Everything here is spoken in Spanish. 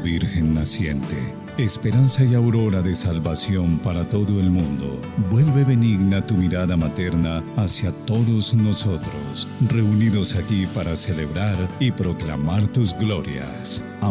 Virgen naciente, esperanza y aurora de salvación para todo el mundo, vuelve benigna tu mirada materna hacia todos nosotros, reunidos aquí para celebrar y proclamar tus glorias.